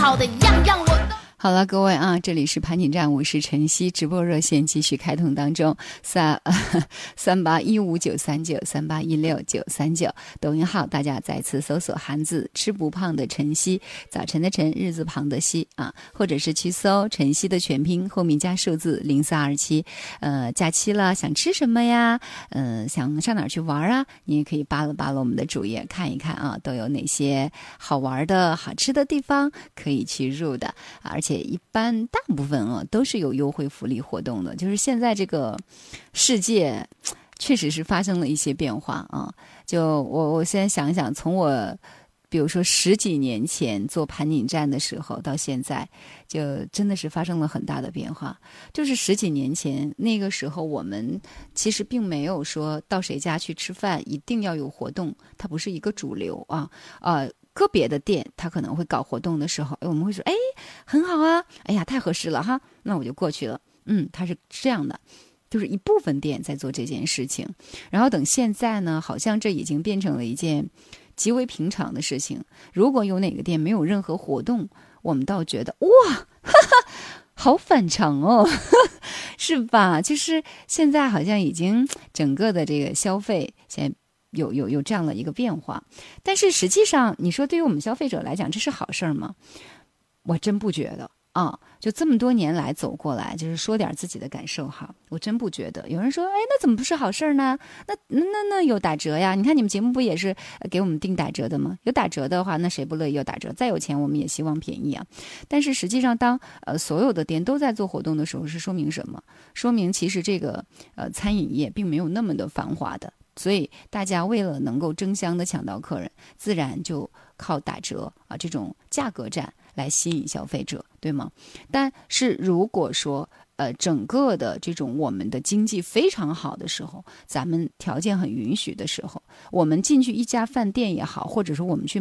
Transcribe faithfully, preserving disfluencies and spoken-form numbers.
好的样样我都。 好了，各位啊，这里是盘锦站，我是晨曦，直播热线继续开通当中，三三八一五九三九三八一六九三九，抖音号大家再次搜索汉字吃不胖的晨曦，早晨的晨，日字旁的曦啊，或者是去搜晨曦的全拼后面加数字零四二七，呃，假期了想吃什么呀？呃，想上哪儿去玩啊？你也可以扒拉扒拉我们的主页看一看啊，都有哪些好玩的好吃的地方可以去入的，而且。一般大部分啊都是有优惠福利活动的，就是现在这个世界确实是发生了一些变化啊。就我我先想想，从我比如说十几年前做盘锦站的时候到现在，就真的是发生了很大的变化。就是十几年前那个时候，我们其实并没有说到谁家去吃饭一定要有活动，它不是一个主流啊呃个别的店他可能会搞活动的时候，我们会说哎很好啊，哎呀太合适了哈，那我就过去了。嗯，它是这样的，就是一部分店在做这件事情，然后等现在呢，好像这已经变成了一件极为平常的事情。如果有哪个店没有任何活动，我们倒觉得哇哈哈好反常哦是吧？就是现在好像已经整个的这个消费现在有有有这样的一个变化，但是实际上你说对于我们消费者来讲这是好事吗？我真不觉得啊，就这么多年来走过来，就是说点自己的感受哈，我真不觉得。有人说哎那怎么不是好事呢？那那那有打折呀，你看你们节目不也是给我们定打折的吗？有打折的话那谁不乐意有打折，再有钱我们也希望便宜啊。但是实际上当呃所有的店都在做活动的时候，是说明什么？说明其实这个呃餐饮业并没有那么的繁华的，所以大家为了能够争相的抢到客人，自然就靠打折啊这种价格战来吸引消费者，对吗？但是如果说呃整个的这种我们的经济非常好的时候，咱们条件很允许的时候，我们进去一家饭店也好，或者说我们去